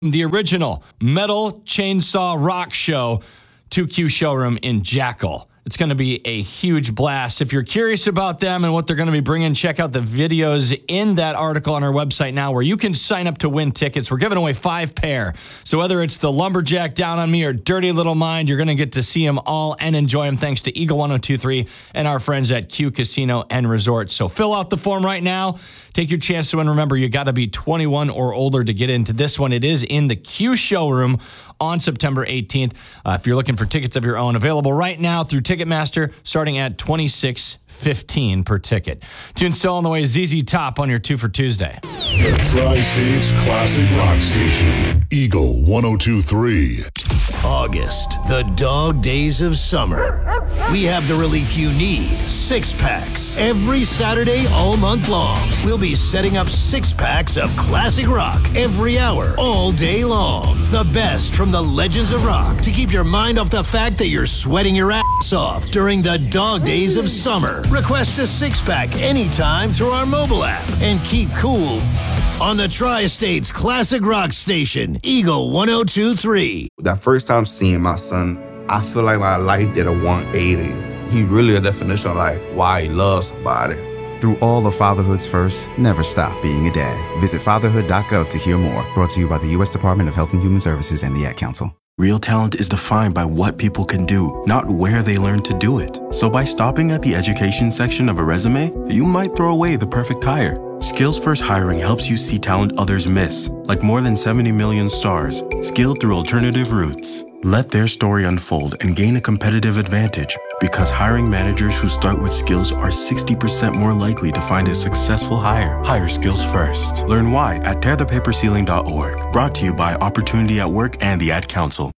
The original Metal Chainsaw Rock Show, 2Q Showroom in Jackal. It's going to be a huge blast. If you're curious about them and what they're going to be bringing, check out the videos in that article on our website now where you can sign up to win tickets. We're giving away 5 pair. So whether it's the Lumberjack Down on Me or Dirty Little Mind, you're going to get to see them all and enjoy them thanks to Eagle 1023 and our friends at Q Casino and Resort. So fill out the form right now. Take your chance to win. Remember, you got to be 21 or older to get into this one. It is in the Q Showroom on September 18th. If you're looking for tickets of your own, available right now through Ticketmaster, starting at $26.15 per ticket. Tune still on the way. ZZ Top on your 2 for Tuesday. The Tri-States Classic Rock Station, Eagle 1023. August, the dog days of summer. We have the relief you need, 6-packs, every Saturday all month long. We'll be setting up 6-packs of classic rock every hour, all day long. The best from the legends of rock to keep your mind off the fact that you're sweating your ass off during the dog days of summer. Request a 6-pack anytime through our mobile app and keep cool on the Tri-States Classic Rock Station, Eagle 1023. That first time seeing my son, I feel like my life did a 180. He really a definition of like why he loves somebody. Through all of fatherhood's firsts, never stop being a dad. Visit fatherhood.gov to hear more. Brought to you by the U.S. Department of Health and Human Services and the Ad Council. Real talent is defined by what people can do, not where they learn to do it. So by stopping at the education section of a resume, you might throw away the perfect hire. Skills First Hiring helps you see talent others miss, like more than 70 million stars, skilled through alternative routes. Let their story unfold and gain a competitive advantage, because hiring managers who start with skills are 60% more likely to find a successful hire. Hire skills first. Learn why at tearthepaperceiling.org. Brought to you by Opportunity at Work and the Ad Council.